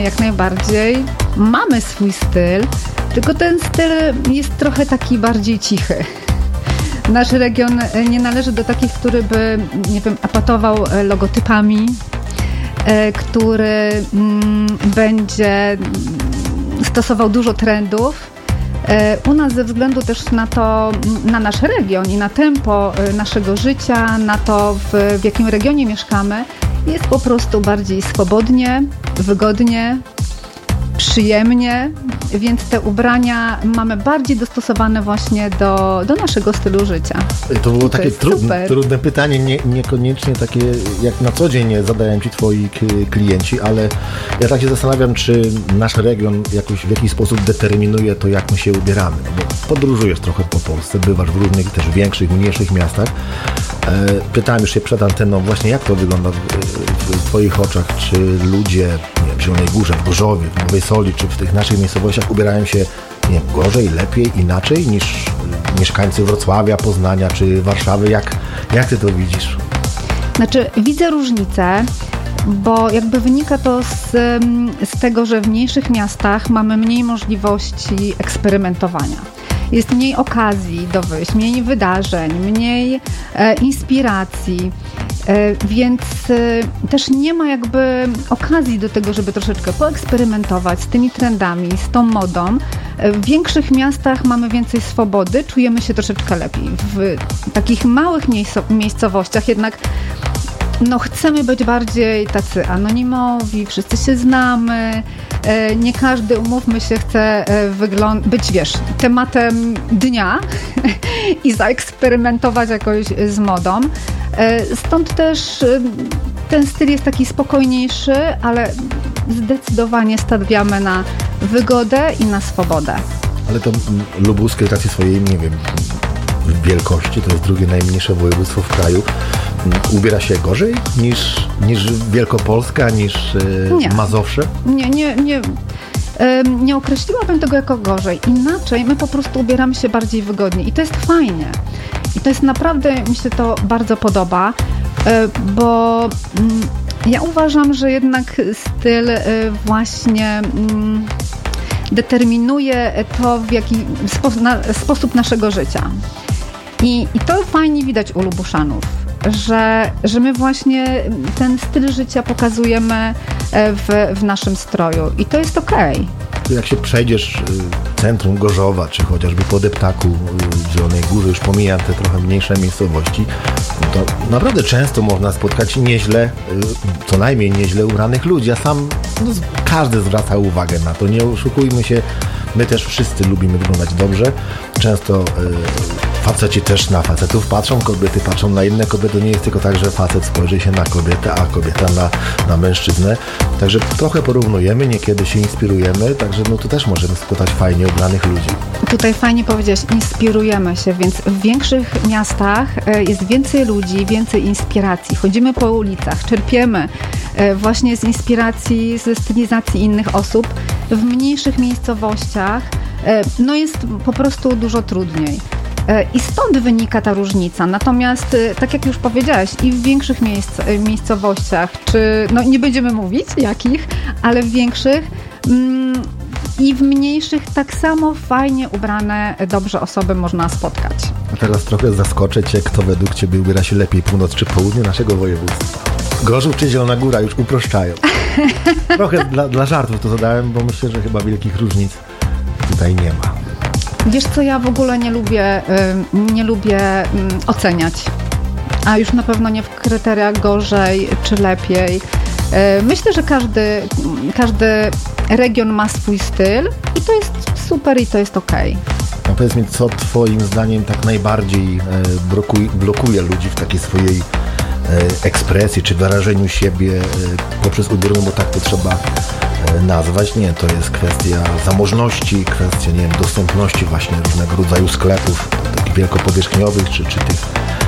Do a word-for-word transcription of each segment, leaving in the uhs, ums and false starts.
jak najbardziej mamy swój styl, tylko ten styl jest trochę taki bardziej cichy. Nasz region nie należy do takich, który by, nie wiem, epatował logotypami, który będzie stosował dużo trendów. U nas ze względu też na to, na nasz region i na tempo naszego życia, na to, w, w jakim regionie mieszkamy, jest po prostu bardziej swobodnie, wygodnie, przyjemnie, więc te ubrania mamy bardziej dostosowane właśnie do, do naszego stylu życia. To było to takie trudne, trudne pytanie, nie, niekoniecznie takie jak na co dzień zadają Ci Twoi klienci, ale ja tak się zastanawiam, czy nasz region jakoś w jakiś sposób determinuje to, jak my się ubieramy. No bo podróżujesz trochę po Polsce, bywasz w różnych też większych, mniejszych miastach. Pytałem już się przed anteną właśnie, jak to wygląda w, w Twoich oczach, czy ludzie nie wiem, w Zielonej Górze, w Gorzowie, w Nowej Soli, czy w tych naszych miejscowościach ubierają się nie wiem, gorzej, lepiej, inaczej niż mieszkańcy Wrocławia, Poznania czy Warszawy. Jak, jak Ty to widzisz? Znaczy, widzę różnicę, bo jakby wynika to z, z tego, że w mniejszych miastach mamy mniej możliwości eksperymentowania. Jest mniej okazji do wyjść, mniej wydarzeń, mniej e, inspiracji, e, więc e, też nie ma jakby okazji do tego, żeby troszeczkę poeksperymentować z tymi trendami, z tą modą. E, w większych miastach mamy więcej swobody, czujemy się troszeczkę lepiej. W takich małych miejsco- miejscowościach jednak no, chcemy być bardziej tacy anonimowi, wszyscy się znamy, e, nie każdy, umówmy się, chce e, wygląd- być, wiesz, tematem dnia i zaeksperymentować jakoś z modą. E, stąd też e, ten styl jest taki spokojniejszy, ale zdecydowanie stawiamy na wygodę i na swobodę. Ale to lubuskie z racji swojej, nie wiem, wielkości, to jest drugie najmniejsze województwo w kraju, ubiera się gorzej niż, niż Wielkopolska, niż e, Mazowsze? Nie, nie, nie. Nie określiłabym tego jako gorzej. Inaczej my po prostu ubieramy się bardziej wygodnie i to jest fajnie. I to jest naprawdę, mi się to bardzo podoba, bo ja uważam, że jednak styl właśnie determinuje to, w jaki spo- na, sposób naszego życia. I, I to fajnie widać u Lubuszanów, że, że my właśnie ten styl życia pokazujemy w, w naszym stroju i to jest okej. Jak się przejdziesz centrum Gorzowa, czy chociażby po Deptaku w Zielonej Górze, już pomijam te trochę mniejsze miejscowości, to naprawdę często można spotkać nieźle, co najmniej nieźle ubranych ludzi, a sam no, każdy zwraca uwagę na to, nie oszukujmy się, my też wszyscy lubimy wyglądać dobrze, często faceci też na facetów patrzą, kobiety patrzą na inne kobiety. To nie jest tylko tak, że facet spojrzy się na kobietę, a kobieta na, na mężczyznę. Także trochę porównujemy, niekiedy się inspirujemy, także no tu też możemy spotkać fajnie ubranych ludzi. Tutaj fajnie powiedziałeś, inspirujemy się, więc w większych miastach jest więcej ludzi, więcej inspiracji. Chodzimy po ulicach, czerpiemy właśnie z inspiracji, ze stylizacji innych osób. W mniejszych miejscowościach no jest po prostu dużo trudniej. I stąd wynika ta różnica. Natomiast, tak jak już powiedziałaś, i w większych miejsc- miejscowościach, czy no nie będziemy mówić jakich, ale w większych mm, i w mniejszych tak samo fajnie ubrane, dobrze osoby można spotkać. A teraz trochę zaskoczę Cię, kto według Ciebie ubiera się lepiej, północ czy południe naszego województwa? Gorzów czy Zielona Góra? Już uproszczają. Trochę dla, dla żartów to zadałem, bo myślę, że chyba wielkich różnic tutaj nie ma. Wiesz co, ja w ogóle nie lubię, nie lubię oceniać, a już na pewno nie w kryteriach gorzej czy lepiej. Myślę, że każdy, każdy region ma swój styl i to jest super i to jest okej. No powiedz mi, co Twoim zdaniem tak najbardziej blokuje, blokuje ludzi w takiej swojej ekspresji czy wyrażeniu siebie poprzez ubiór, bo tak to trzeba nazwać. Nie, to jest kwestia zamożności, kwestia, nie wiem, dostępności właśnie różnego rodzaju sklepów, takich wielkopowierzchniowych, czy, czy tych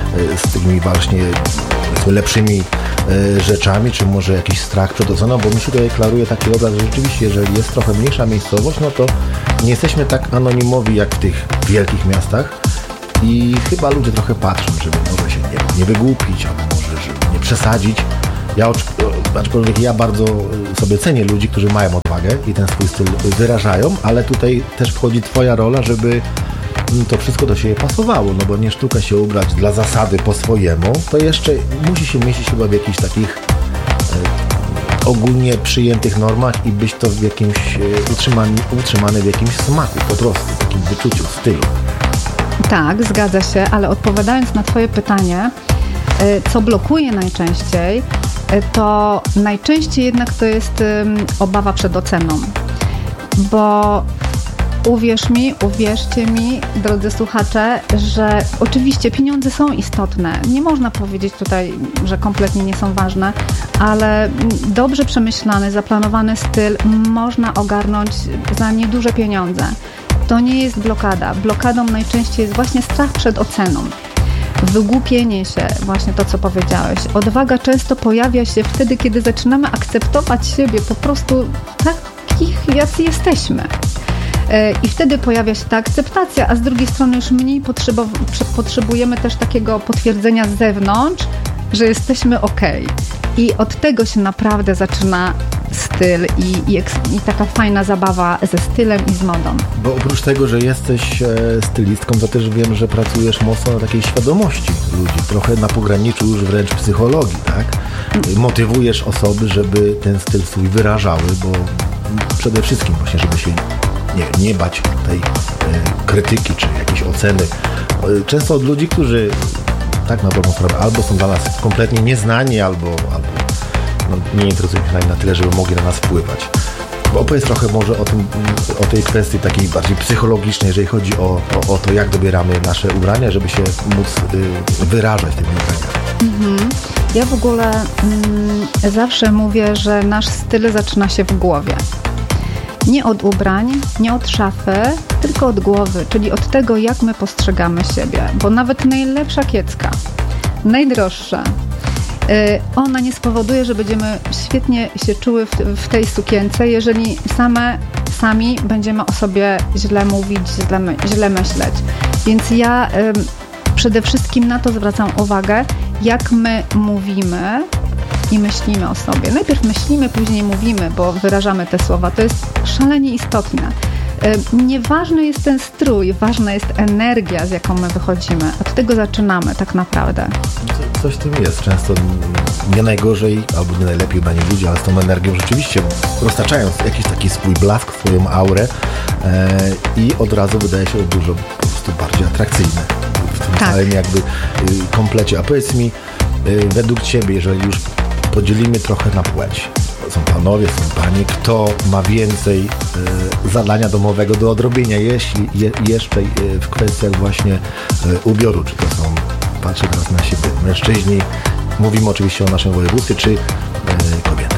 z tymi właśnie powiedzmy lepszymi rzeczami, czy może jakiś strach przed oceną, bo mi się tutaj klaruje taki obraz, że rzeczywiście, jeżeli jest trochę mniejsza miejscowość, no to nie jesteśmy tak anonimowi jak w tych wielkich miastach i chyba ludzie trochę patrzą, żeby może się nie, nie wygłupić, albo może żeby nie przesadzić, Ja, aczkolwiek ja bardzo sobie cenię ludzi, którzy mają odwagę i ten swój styl wyrażają, ale tutaj też wchodzi twoja rola, żeby to wszystko do siebie pasowało, no bo nie sztuka się ubrać dla zasady po swojemu, to jeszcze musi się mieścić chyba w jakichś takich e, ogólnie przyjętych normach i być to w jakimś e, utrzymany, utrzymany w jakimś smaku, po prostu, takim wyczuciu, stylu. Tak, zgadza się, ale odpowiadając na twoje pytanie, co blokuje najczęściej, to najczęściej jednak to jest obawa przed oceną. Bo uwierz mi, uwierzcie mi, drodzy słuchacze, że oczywiście pieniądze są istotne. Nie można powiedzieć tutaj, że kompletnie nie są ważne, ale dobrze przemyślany, zaplanowany styl można ogarnąć za nieduże pieniądze. To nie jest blokada. Blokadą najczęściej jest właśnie strach przed oceną. Wygłupienie się, właśnie to, co powiedziałeś. Odwaga często pojawia się wtedy, kiedy zaczynamy akceptować siebie po prostu takich, jacy jesteśmy. I wtedy pojawia się ta akceptacja, a z drugiej strony już mniej potrzeba, potrzebujemy też takiego potwierdzenia z zewnątrz, że jesteśmy okej. I od tego się naprawdę zaczyna styl i, i, i taka fajna zabawa ze stylem i z modą. Bo oprócz tego, że jesteś e, stylistką, to też wiem, że pracujesz mocno na takiej świadomości ludzi, trochę na pograniczu już wręcz psychologii, tak? Motywujesz osoby, żeby ten styl swój wyrażały, bo przede wszystkim właśnie, żeby się nie, nie bać tej e, krytyki czy jakiejś oceny. E, często od ludzi, którzy tak na dobrą sprawę albo są dla nas kompletnie nieznani, albo, albo no, nie interesują się na tyle, żeby mogli na nas wpływać. Bo opowiedz trochę może o tym, o tej kwestii takiej bardziej psychologicznej, jeżeli chodzi o, o, o to, jak dobieramy nasze ubrania, żeby się móc y, wyrażać w tych ubraniach. Mhm. Ja w ogóle mm, zawsze mówię, że nasz styl zaczyna się w głowie. Nie od ubrań, nie od szafy, tylko od głowy, czyli od tego, jak my postrzegamy siebie. Bo nawet najlepsza kiecka, najdroższa, ona nie spowoduje, że będziemy świetnie się czuły w, w tej sukience, jeżeli same, sami będziemy o sobie źle mówić, źle, my, źle myśleć. Więc ja y, przede wszystkim na to zwracam uwagę, jak my mówimy i myślimy o sobie. Najpierw myślimy, później mówimy, bo wyrażamy te słowa. To jest szalenie istotne. Nieważny jest ten strój, ważna jest energia, z jaką my wychodzimy. Od tego zaczynamy tak naprawdę. Coś w tym jest. Często nie najgorzej, albo nie najlepiej ubrani ludzie, ale z tą energią rzeczywiście roztaczając jakiś taki swój blask, swoją aurę e, i od razu wydaje się dużo po prostu bardziej atrakcyjne w tym tak. całym jakby y, komplecie. A powiedz mi, y, według ciebie, jeżeli już podzielimy trochę na płeć, są panowie, są panie, kto ma więcej y, zadania domowego do odrobienia, jeśli je, jeszcze y, w kwestiach właśnie y, ubioru, czy to są, patrzę teraz na siebie, mężczyźni, mówimy oczywiście o naszym województwie, czy y, kobiety?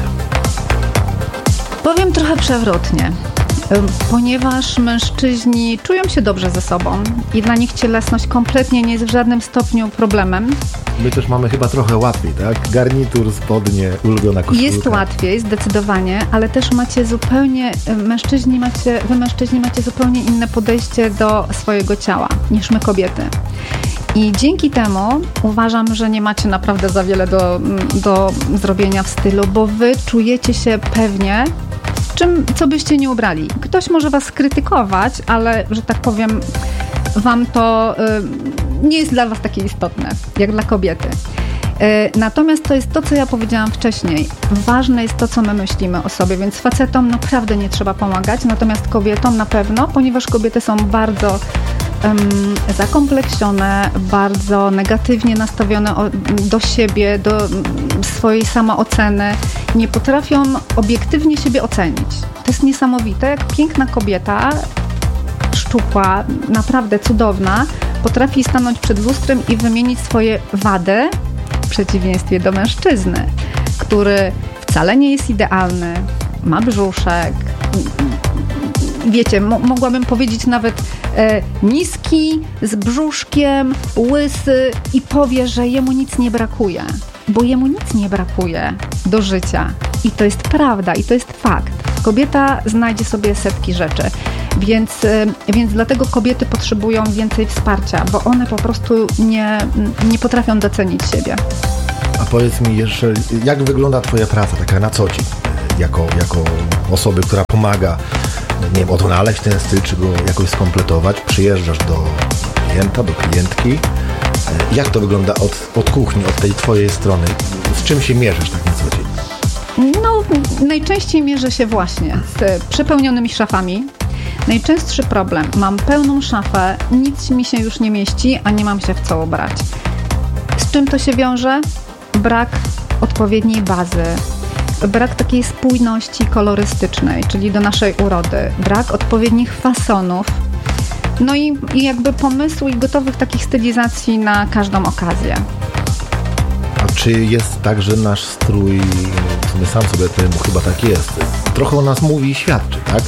Powiem trochę przewrotnie, ponieważ mężczyźni czują się dobrze ze sobą i dla nich cielesność kompletnie nie jest w żadnym stopniu problemem. My też mamy chyba trochę łatwiej, tak? Garnitur, spodnie, ulubiona koszulka. Jest łatwiej, zdecydowanie, ale też macie zupełnie, mężczyźni macie, wy mężczyźni macie zupełnie inne podejście do swojego ciała niż my kobiety. I dzięki temu uważam, że nie macie naprawdę za wiele do, do zrobienia w stylu, bo wy czujecie się pewnie, czym, co byście nie ubrali. Ktoś może was krytykować, ale, że tak powiem, wam to y, nie jest dla was takie istotne, jak dla kobiety. Y, natomiast to jest to, co ja powiedziałam wcześniej. Ważne jest to, co my myślimy o sobie, więc facetom naprawdę nie trzeba pomagać, natomiast kobietom na pewno, ponieważ kobiety są bardzo um, zakompleksione, bardzo negatywnie nastawione o, do siebie, do swojej samooceny. Nie potrafią obiektywnie siebie ocenić. To jest niesamowite, jak piękna kobieta, szczupła, naprawdę cudowna, potrafi stanąć przed lustrem i wymienić swoje wady w przeciwieństwie do mężczyzny, który wcale nie jest idealny, ma brzuszek, wiecie, mo- mogłabym powiedzieć nawet e, niski, z brzuszkiem, łysy i powie, że jemu nic nie brakuje, bo jemu nic nie brakuje do życia i to jest prawda i to jest fakt. Kobieta znajdzie sobie setki rzeczy, więc, więc dlatego kobiety potrzebują więcej wsparcia, bo one po prostu nie, nie potrafią docenić siebie. A powiedz mi jeszcze, jak wygląda twoja praca taka na co dzień, jako, jako osoby, która pomaga, nie wiem, odnaleźć ten styl, czy go jakoś skompletować, przyjeżdżasz do klienta, do klientki. Jak to wygląda od, od kuchni, od tej twojej strony? Z czym się mierzysz tak na co dzień? No, najczęściej mierzę się właśnie z przepełnionymi szafami. Najczęstszy problem. Mam pełną szafę, nic mi się już nie mieści, a nie mam się w co ubrać. Z czym to się wiąże? Brak odpowiedniej bazy, brak takiej spójności kolorystycznej, czyli do naszej urody, brak odpowiednich fasonów, no i, i jakby pomysłu i gotowych takich stylizacji na każdą okazję. A czy jest tak, że nasz strój, w sumie sam sobie temu chyba tak jest, trochę o nas mówi i świadczy, tak?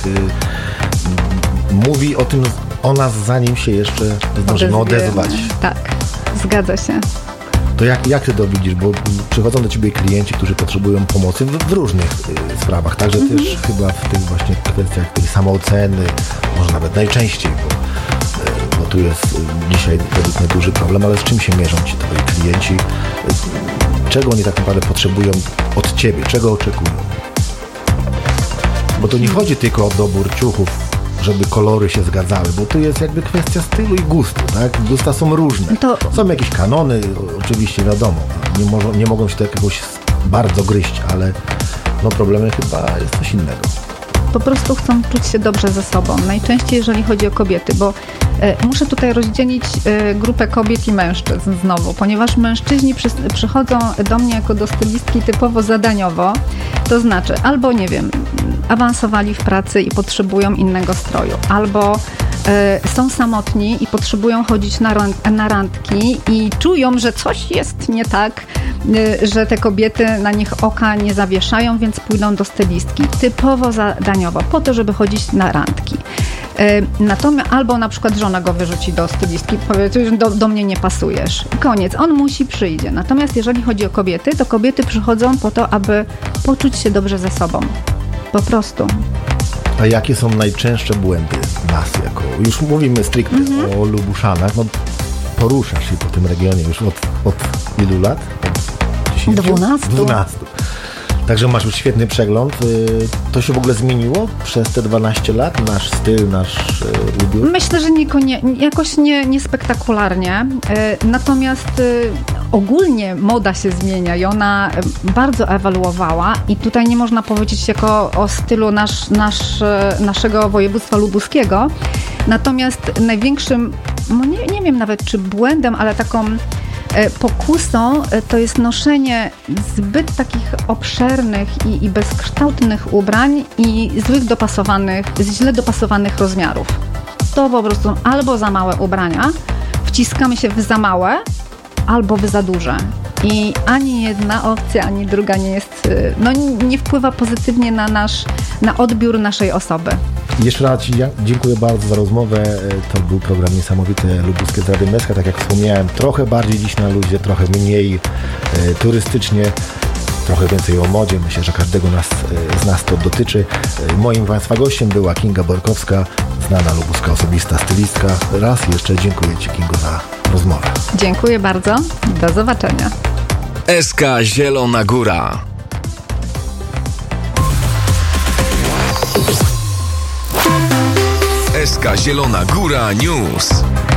Mówi o tym, o nas, zanim się jeszcze zdążymy odezwać. Tak, zgadza się. To jak, jak ty to widzisz? Bo przychodzą do ciebie klienci, którzy potrzebują pomocy w, w różnych y, sprawach, także mm-hmm. też chyba w tych właśnie kwestiach tej samooceny, może nawet najczęściej, bo, y, bo tu jest y, dzisiaj według mnie duży problem, ale z czym się mierzą ci twoi klienci? Y, czego oni tak naprawdę potrzebują od ciebie? Czego oczekują? Bo to nie chodzi tylko o dobór ciuchów, żeby kolory się zgadzały, bo tu jest jakby kwestia stylu i gustu, tak? Gusta są różne. To... Są jakieś kanony, oczywiście wiadomo, nie, mo- nie mogą się to jakoś bardzo gryźć, ale no problemy chyba jest coś innego. Po prostu chcą czuć się dobrze ze sobą. Najczęściej jeżeli chodzi o kobiety, bo e, muszę tutaj rozdzielić e, grupę kobiet i mężczyzn znowu, ponieważ mężczyźni przy, przychodzą do mnie jako do stylistki typowo zadaniowo, to znaczy albo, nie wiem, awansowali w pracy i potrzebują innego stroju, albo e, są samotni i potrzebują chodzić na, na randki i czują, że coś jest nie tak, e, że te kobiety na nich oka nie zawieszają, więc pójdą do stylistki. Typowo zadaniowo, po to, żeby chodzić na randki. E, natomiast albo na przykład żona go wyrzuci do stylistki, powie, że do, do mnie nie pasujesz. Koniec, on musi, przyjdzie. Natomiast jeżeli chodzi o kobiety, to kobiety przychodzą po to, aby poczuć się dobrze ze sobą. Po prostu. A jakie są najczęstsze błędy nas jako, już mówimy stricte mm-hmm. o Lubuszanach, no poruszasz się po tym regionie już od, od ilu lat? Od dziesięciu? Dwunastu. Dwunastu. Także masz już świetny przegląd. To się w ogóle zmieniło przez te dwanaście lat? Nasz styl, nasz ubiór? Myślę, że niekonie, jakoś nie, nie spektakularnie. Natomiast ogólnie moda się zmienia i ona bardzo ewoluowała i tutaj nie można powiedzieć jako o stylu nasz, nasz, naszego województwa lubuskiego. Natomiast największym, no nie, nie wiem nawet czy błędem, ale taką pokusą to jest noszenie zbyt takich obszernych i, i bezkształtnych ubrań i złych dopasowanych, źle dopasowanych rozmiarów. To po prostu albo za małe ubrania, wciskamy się w za małe, albo w za duże. I ani jedna opcja, ani druga nie jest, no nie wpływa pozytywnie na nasz, na odbiór naszej osoby. Jeszcze raz Ci dziękuję bardzo za rozmowę. To był program Niesamowite Lubuskie z Radiem S K. Tak jak wspomniałem, trochę bardziej dziś na luzie, trochę mniej e, turystycznie, trochę więcej o modzie. Myślę, że każdego nas, e, z nas to dotyczy. E, moim Państwa gościem była Kinga Borkowska, znana lubuska osobista stylistka. Raz jeszcze dziękuję Ci, Kingo, za rozmowę. Dziękuję bardzo. Do zobaczenia. S K Zielona Góra. S K Zielona Góra News.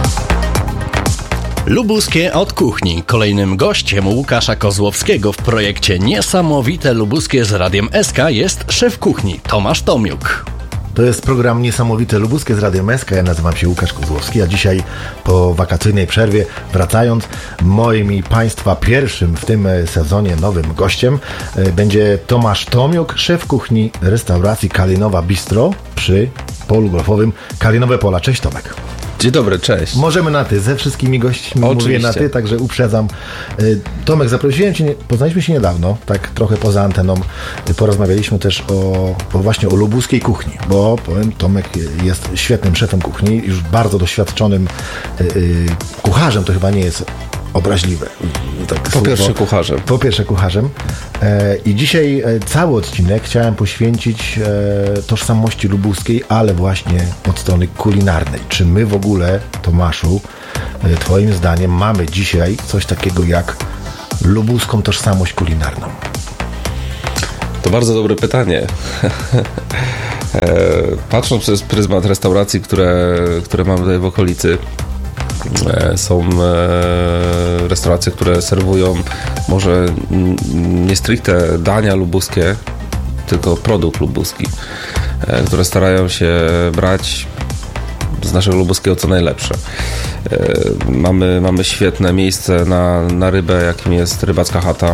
Lubuskie od kuchni. Kolejnym gościem Łukasza Kozłowskiego w projekcie Niesamowite Lubuskie z Radiem S K jest szef kuchni Tomasz Tomiuk. To jest program Niesamowite Lubuskie z Radiem S K. Ja nazywam się Łukasz Kozłowski, a dzisiaj po wakacyjnej przerwie wracając, moim i Państwa pierwszym w tym sezonie nowym gościem będzie Tomasz Tomiuk, szef kuchni restauracji Kalinowa Bistro przy polu golfowym Kalinowe Pola. Cześć Tomek. Dzień dobry, cześć. Możemy na ty, ze wszystkimi gośćmi Oczywiście. Mówię na ty, także uprzedzam. Tomek, zaprosiłem cię, poznaliśmy się niedawno, tak trochę poza anteną, porozmawialiśmy też o, o właśnie o lubuskiej kuchni, bo powiem, Tomek jest świetnym szefem kuchni, już bardzo doświadczonym kucharzem, to chyba nie jest obraźliwe. Tak, po słowo. pierwsze kucharzem. Po pierwsze kucharzem. E, I dzisiaj e, cały odcinek chciałem poświęcić e, tożsamości lubuskiej, ale właśnie od strony kulinarnej. Czy my w ogóle, Tomaszu, e, twoim zdaniem mamy dzisiaj coś takiego jak lubuską tożsamość kulinarną? To bardzo dobre pytanie. Patrząc przez pryzmat restauracji, które, które mamy tutaj w okolicy, są restauracje, które serwują może nie stricte dania lubuskie, tylko produkt lubuski, które starają się brać z naszego lubuskiego co najlepsze. Mamy, mamy świetne miejsce na, na rybę, jakim jest Rybacka Chata,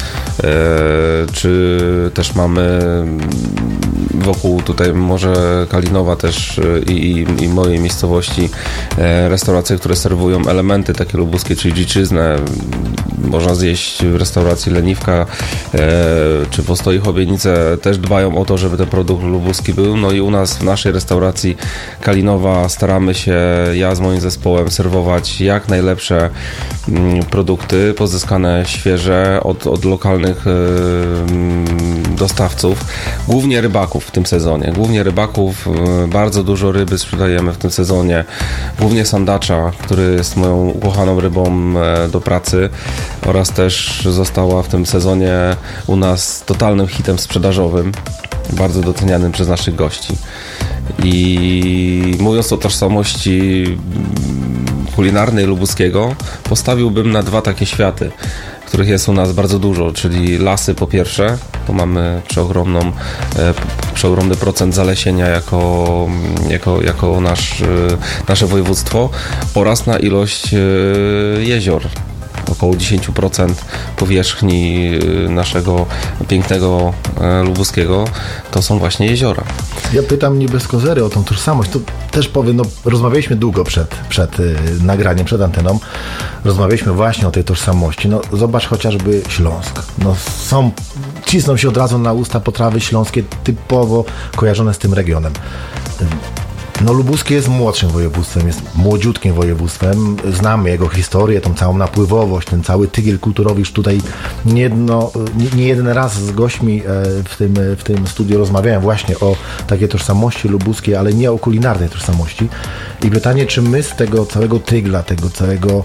czy też mamy wokół tutaj Morze Kalinowa też i, i mojej miejscowości restauracje, które serwują elementy takie lubuskie, czyli dziczyznę. Można zjeść w restauracji Leniwka czy w Ostoi Chobienice, też dbają o to, żeby ten produkt lubuski był. No i u nas w naszej restauracji Kalinowa staramy się, ja z moim zespołem, serwować jak najlepsze produkty pozyskane świeże od, od lokalnych dostawców, głównie rybaków w tym sezonie. Głównie rybaków, bardzo dużo ryby sprzedajemy w tym sezonie, głównie sandacza, który jest moją ukochaną rybą do pracy oraz też została w tym sezonie u nas totalnym hitem sprzedażowym, bardzo docenianym przez naszych gości. I mówiąc o tożsamości kulinarnej lubuskiego, postawiłbym na dwa takie światy, których jest u nas bardzo dużo, czyli lasy po pierwsze, bo mamy przeogromną, przeogromny procent zalesienia jako, jako, jako nasz, nasze województwo, oraz na ilość jezior. Około dziesięć procent powierzchni naszego pięknego lubuskiego to są właśnie jeziora. Ja pytam nie bez kozery o tą tożsamość. To też powiem, no rozmawialiśmy długo przed, przed nagraniem, przed anteną. Rozmawialiśmy właśnie o tej tożsamości. No zobacz chociażby Śląsk. No są, cisną się od razu na usta potrawy śląskie typowo kojarzone z tym regionem. No lubuskie jest młodszym województwem, jest młodziutkim województwem. Znamy jego historię, tą całą napływowość, ten cały tygiel kulturowy. Już tutaj nie, jedno, nie, nie jeden raz z gośćmi w tym, w tym studiu rozmawiałem właśnie o takiej tożsamości lubuskiej, ale nie o kulinarnej tożsamości. I pytanie, czy my z tego całego tygla, tego całego,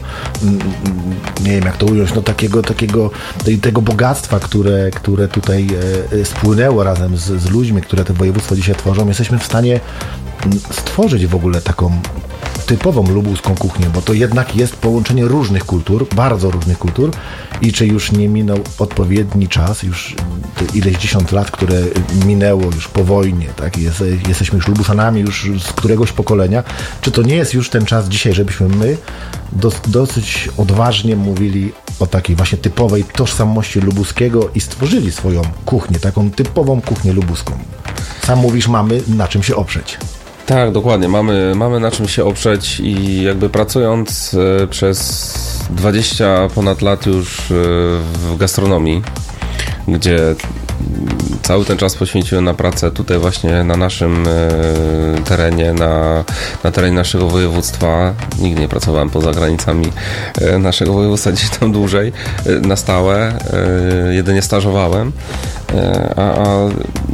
nie wiem jak to ująć, no takiego, takiego tego bogactwa, które, które tutaj spłynęło razem z, z ludźmi, które to województwo dzisiaj tworzą, jesteśmy w stanie stworzyć w ogóle taką typową lubuską kuchnię, bo to jednak jest połączenie różnych kultur, bardzo różnych kultur, i czy już nie minął odpowiedni czas, już ileś dziesiąt lat, które minęło już po wojnie, tak? Jest, jesteśmy już lubuszanami już z któregoś pokolenia, czy to nie jest już ten czas dzisiaj, żebyśmy my dos, dosyć odważnie mówili o takiej właśnie typowej tożsamości lubuskiego i stworzyli swoją kuchnię, taką typową kuchnię lubuską. Sam mówisz, mamy na czym się oprzeć. Tak, dokładnie. Mamy, mamy na czym się oprzeć i jakby pracując e, przez dwadzieścia ponad lat już e, w gastronomii, gdzie cały ten czas poświęciłem na pracę tutaj właśnie na naszym e, terenie, na, na terenie naszego województwa. Nigdy nie pracowałem poza granicami e, naszego województwa, gdzieś tam dłużej, e, na stałe. E, jedynie stażowałem. E, a, a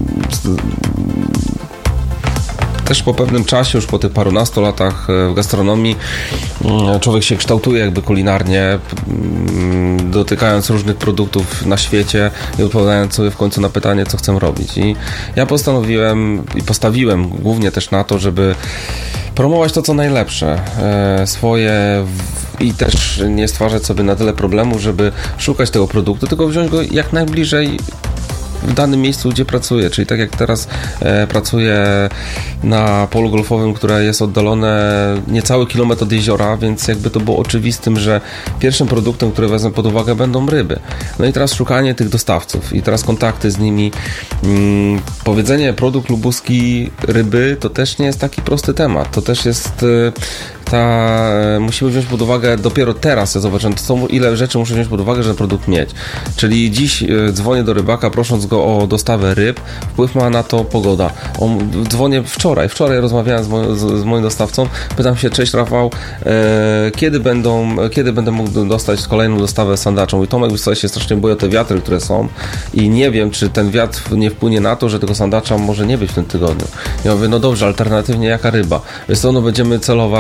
też po pewnym czasie, już po tych parunastu latach w gastronomii, człowiek się kształtuje jakby kulinarnie, dotykając różnych produktów na świecie i odpowiadając sobie w końcu na pytanie, co chcę robić. I ja postanowiłem i postawiłem głównie też na to, żeby promować to, co najlepsze, swoje, i też nie stwarzać sobie na tyle problemów, żeby szukać tego produktu, tylko wziąć go jak najbliżej w danym miejscu, gdzie pracuję, czyli tak jak teraz e, pracuję na polu golfowym, które jest oddalone niecały kilometr od jeziora, więc jakby to było oczywistym, że pierwszym produktem, który wezmę pod uwagę, będą ryby. No i teraz szukanie tych dostawców i teraz kontakty z nimi. Mm, powiedzenie produkt lubuski ryby to też nie jest taki prosty temat. To też jest e, ta, musimy wziąć pod uwagę dopiero teraz, ja zobaczyłem, to ile rzeczy muszę wziąć pod uwagę, żeby produkt mieć. Czyli dziś dzwonię do rybaka, prosząc go o dostawę ryb, wpływ ma na to pogoda. O, dzwonię wczoraj, wczoraj rozmawiałem z, mo, z, z moim dostawcą, pytam się, cześć Rafał, e, kiedy będą, kiedy będę mógł dostać kolejną dostawę sandaczą? I Tomek, wiesz, się strasznie boję o te wiatry, które są i nie wiem, czy ten wiatr nie wpłynie na to, że tego sandacza może nie być w tym tygodniu. Ja mówię, no dobrze, alternatywnie jaka ryba? Wiesz co, no będziemy celować może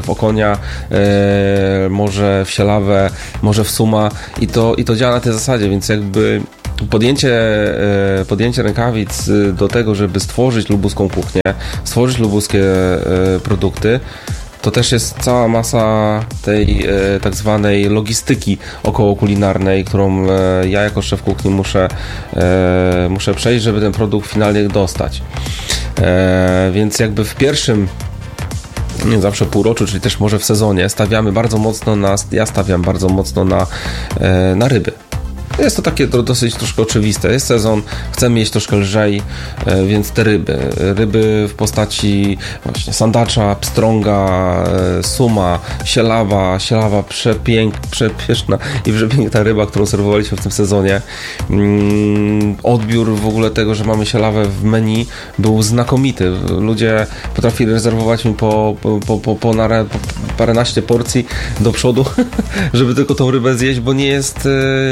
może w okonia, e, może w sielawę, może w suma i to, i to działa na tej zasadzie, więc jakby podjęcie, e, podjęcie rękawic do tego, żeby stworzyć lubuską kuchnię, stworzyć lubuskie e, produkty, to też jest cała masa tej e, tak zwanej logistyki około kulinarnej, którą e, ja jako szef kuchni muszę, e, muszę przejść, żeby ten produkt finalnie dostać. E, więc jakby w pierwszym, nie zawsze półroczu, czyli też może w sezonie, stawiamy bardzo mocno na, ja stawiam bardzo mocno na, e, na ryby. Jest to takie dosyć troszkę oczywiste. Jest sezon, chcemy jeść troszkę lżej, więc te ryby. Ryby w postaci właśnie sandacza, pstrąga, suma, sielawa. Sielawa przepięk, przepyszna i przepiękna ryba, którą serwowaliśmy w tym sezonie. Odbiór w ogóle tego, że mamy sielawę w menu był znakomity. Ludzie potrafili rezerwować mi po, po, po, po, nare, po paręnaście porcji do przodu, żeby tylko tą rybę zjeść, bo nie jest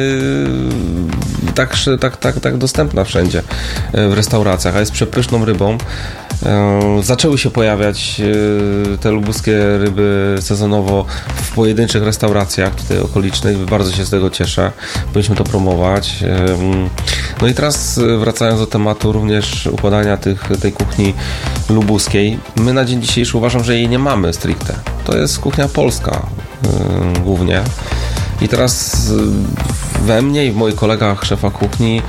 Tak, tak, tak, tak dostępna wszędzie w restauracjach, a jest przepyszną rybą. Zaczęły się pojawiać te lubuskie ryby sezonowo w pojedynczych restauracjach tutaj okolicznych. Bardzo się z tego cieszę. Powinniśmy to promować. No i teraz wracając do tematu również układania tych, tej kuchni lubuskiej. My na dzień dzisiejszy uważam, że jej nie mamy stricte. To jest kuchnia polska głównie. I teraz we mnie i w moich kolegach szefa kuchni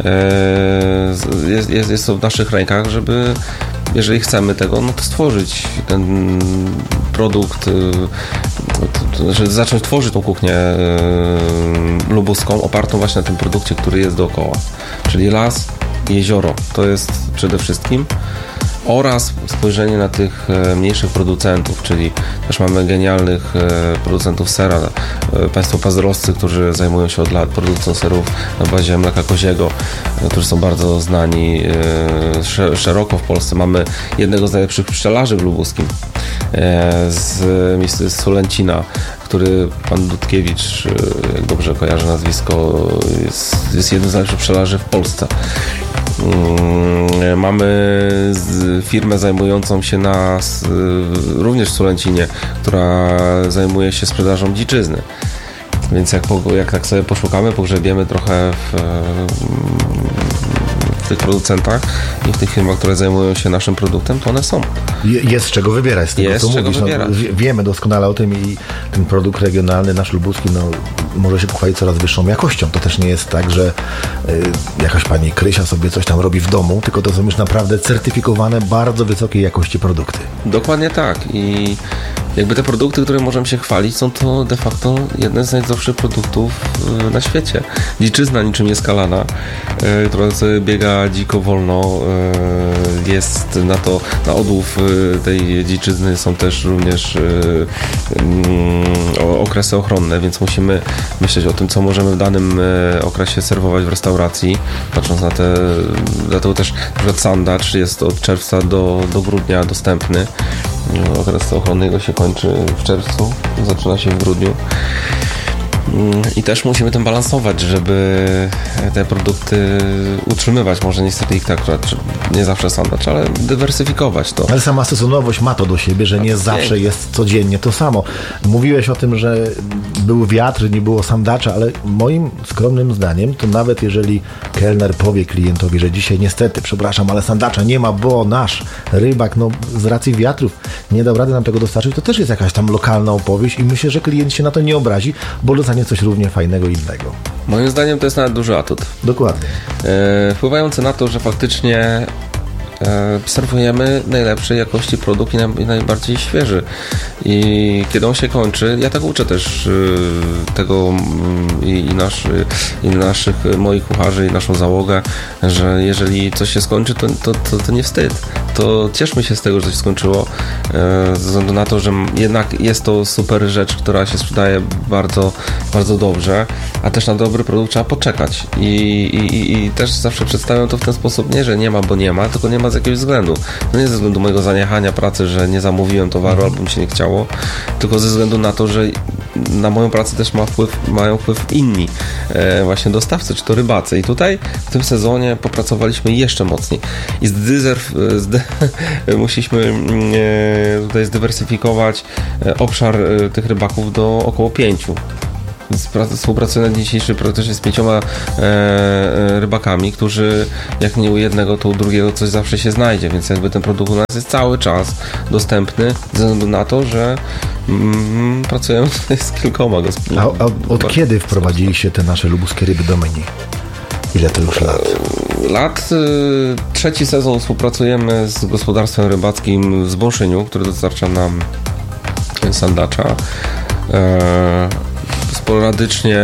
jest, jest, jest to w naszych rękach, żeby, jeżeli chcemy tego, no to stworzyć ten produkt, żeby zacząć tworzyć tą kuchnię lubuską opartą właśnie na tym produkcie, który jest dookoła. Czyli las, jezioro, to jest przede wszystkim. Oraz spojrzenie na tych mniejszych producentów, czyli też mamy genialnych producentów sera, państwo pazerowscy, którzy zajmują się od lat produkcją serów na bazie mleka koziego, którzy są bardzo znani szeroko w Polsce. Mamy jednego z najlepszych pszczelarzy w lubuskim z miejsca Sulęcina, który pan Dudkiewicz, jak dobrze kojarzę nazwisko, jest, jest jednym z najlepszych pszczelarzy w Polsce. Mamy firmę zajmującą się na również w Sulęcinie, która zajmuje się sprzedażą dziczyzny. Więc jak, jak tak sobie poszukamy, pogrzebiemy trochę w, w tych producentach i w tych firmach, które zajmują się naszym produktem, to one są. Jest z czego wybierać z tego, jest co czego mówisz. Wybierać. No, wiemy doskonale o tym i ten produkt regionalny, nasz lubuski, no, może się pochwalić coraz wyższą jakością. To też nie jest tak, że y, jakaś pani Krysia sobie coś tam robi w domu, tylko to są już naprawdę certyfikowane, bardzo wysokiej jakości produkty. Dokładnie tak. I jakby te produkty, które możemy się chwalić, są to de facto jedne z najzdrowszych produktów y, na świecie. Dziczyzna niczym nieskalana, y, która sobie biega dziko wolno. Y, jest na to, na odłów y, tej dziczyzny są też również y, y, okresy ochronne, więc musimy myśleć o tym, co możemy w danym y, okresie serwować w restauracji, patrząc na te, dlatego też na przykład sandacz jest od czerwca do, do grudnia dostępny. Okres ochrony jego się kończy w czerwcu, zaczyna się w grudniu. I też musimy tym balansować, żeby te produkty utrzymywać. Może niestety ich tak akurat nie zawsze sandacz, ale dywersyfikować to. Ale sama sezonowość ma to do siebie, że nie zawsze jest codziennie to samo. Mówiłeś o tym, że był wiatr, nie było sandacza, ale moim skromnym zdaniem to nawet jeżeli kelner powie klientowi, że dzisiaj niestety, przepraszam, ale sandacza nie ma, bo nasz rybak no, z racji wiatrów nie dał rady nam tego dostarczyć, to też jest jakaś tam lokalna opowieść i myślę, że klient się na to nie obrazi, bo dostanie coś równie fajnego innego. Moim zdaniem to jest nawet duży atut. Dokładnie. E, wpływający na to, że faktycznie e, serwujemy najlepszej jakości produkt i, na, i najbardziej świeży. I kiedy on się kończy, ja tak uczę też y, tego y, i, nasz, y, i naszych, y, moich kucharzy i naszą załogę, że jeżeli coś się skończy, to, to, to, to nie wstyd. To cieszmy się z tego, że coś skończyło, y, ze względu na to, że jednak jest to super rzecz, która się sprzedaje bardzo, bardzo dobrze, a też na dobry produkt trzeba poczekać. I, i, i też zawsze przedstawiam to w ten sposób, nie, że nie ma, bo nie ma, tylko nie ma z jakiegoś względu. To nie ze względu mojego zaniechania pracy, że nie zamówiłem towaru albo mi się nie chciało, tylko ze względu na to, że na moją pracę też ma wpływ, mają wpływ inni e, właśnie dostawcy, czy to rybacy. I tutaj w tym sezonie popracowaliśmy jeszcze mocniej i zdyzerf, zde, musieliśmy e, tutaj zdywersyfikować e, obszar e, tych rybaków do około pięciu. Więc współpracuję na dzień dzisiejszy praktycznie z pięcioma e, e, rybakami, którzy jak nie u jednego, to u drugiego coś zawsze się znajdzie, więc jakby ten produkt u nas jest cały czas dostępny ze względu na to, że mm, pracujemy z kilkoma gospodarzami. A, a od kiedy wprowadziliście te nasze lubuskie ryby do menu? Ile to już lat? Lat. Trzeci sezon współpracujemy z gospodarstwem rybackim w Zbąszyniu, które dostarcza nam sandacza. E, sporadycznie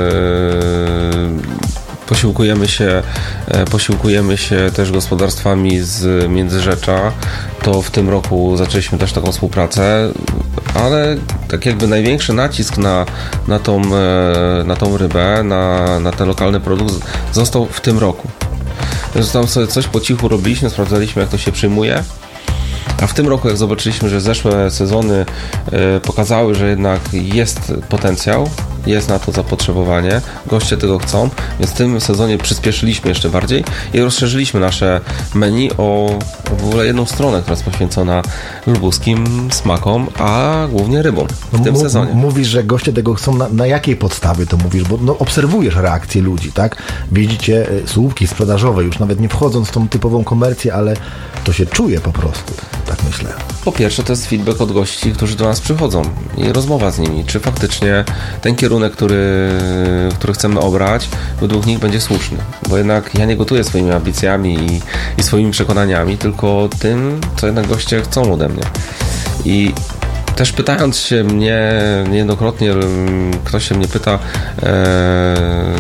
posiłkujemy się, posiłkujemy się też gospodarstwami z Międzyrzecza. To w tym roku zaczęliśmy też taką współpracę, ale tak jakby największy nacisk na, na, tą, na tą rybę, na, na ten lokalny produkt został w tym roku. Więc tam sobie coś po cichu robiliśmy, sprawdzaliśmy, jak to się przyjmuje. A w tym roku, jak zobaczyliśmy, że zeszłe sezony y, pokazały, że jednak jest potencjał, jest na to zapotrzebowanie, goście tego chcą, więc w tym sezonie przyspieszyliśmy jeszcze bardziej i rozszerzyliśmy nasze menu o w ogóle jedną stronę, która jest poświęcona lubuskim smakom, a głównie rybom w tym M- sezonie. Mówisz, że goście tego chcą, na, na jakiej podstawie to mówisz? Bo no, obserwujesz reakcję ludzi, tak? Widzicie y, słupki sprzedażowe, już nawet nie wchodząc w tą typową komercję, ale to się czuje po prostu, tak myślę. Po pierwsze, to jest feedback od gości, którzy do nas przychodzą i rozmowa z nimi, czy faktycznie ten kierunek, który, który chcemy obrać, według nich będzie słuszny. Bo jednak ja nie gotuję swoimi ambicjami i, i swoimi przekonaniami, tylko tym, co jednak goście chcą ode mnie. I też pytając się mnie, niejednokrotnie ktoś się mnie pyta, e,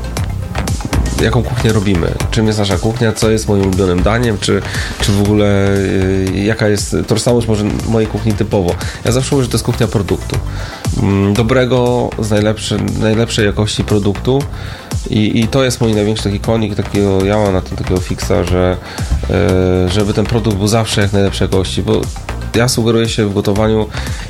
jaką kuchnię robimy, czym jest nasza kuchnia, co jest moim ulubionym daniem, czy, czy w ogóle y, jaka jest tożsamość może mojej kuchni typowo. Ja zawsze mówię, że to jest kuchnia produktu. Dobrego, z najlepszy, najlepszej jakości produktu i, i to jest mój największy taki konik, takiego, ja mam na tym takiego fiksa, że y, żeby ten produkt był zawsze jak najlepszej jakości, bo ja sugeruję się w gotowaniu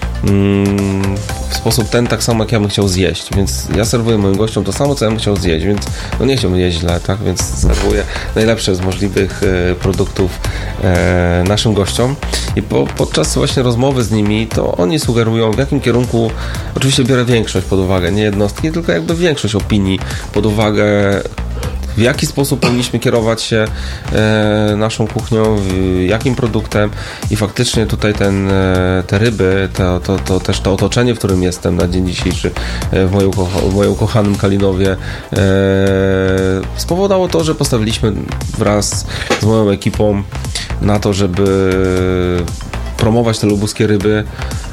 mm, w sposób ten, tak samo jak ja bym chciał zjeść, więc ja serwuję moim gościom to samo, co ja bym chciał zjeść, więc no nie chciałbym jeść źle, tak, więc serwuję najlepsze z możliwych e, produktów e, naszym gościom i po, podczas właśnie rozmowy z nimi, to oni sugerują, w jakim kierunku, oczywiście biorę większość pod uwagę, nie jednostki, tylko jakby większość opinii pod uwagę, w jaki sposób powinniśmy kierować się e, naszą kuchnią, jakim produktem i faktycznie tutaj ten, e, te ryby, to, to, to też to otoczenie, w którym jestem na dzień dzisiejszy e, w, moim, w moim ukochanym Kalinowie e, spowodowało to, że postawiliśmy wraz z moją ekipą na to, żeby promować te lubuskie ryby.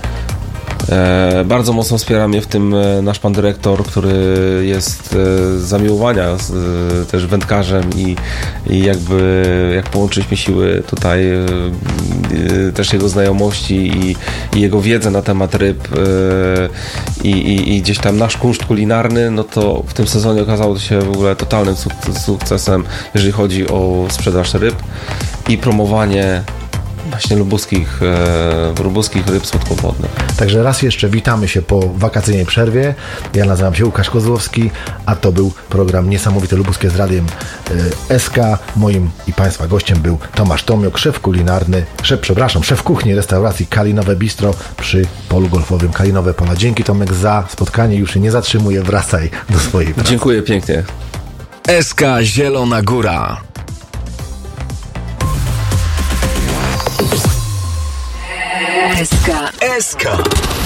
E, bardzo mocno wspiera mnie w tym e, nasz pan dyrektor, który jest e, z zamiłowania z, e, też wędkarzem i, i jakby jak połączyliśmy siły tutaj e, e, też jego znajomości i, i jego wiedzę na temat ryb e, i, i, i gdzieś tam nasz kunszt kulinarny, no to w tym sezonie okazało się w ogóle totalnym suk- sukcesem, jeżeli chodzi o sprzedaż ryb i promowanie właśnie lubuskich, e, lubuskich ryb słodkowodnych. Także raz jeszcze witamy się po wakacyjnej przerwie. Ja nazywam się Łukasz Kozłowski, a to był program Niesamowite Lubuskie z Radiem e, S K. Moim i Państwa gościem był Tomasz Tomiuk, szef kulinarny, szef, przepraszam, szef kuchni restauracji Kalinowe Bistro przy polu golfowym Kalinowe Pola. Dzięki, Tomek, za spotkanie. Już się nie zatrzymuję. Wracaj do swojej pracy. Dziękuję pięknie. S K Zielona Góra. S K. S K.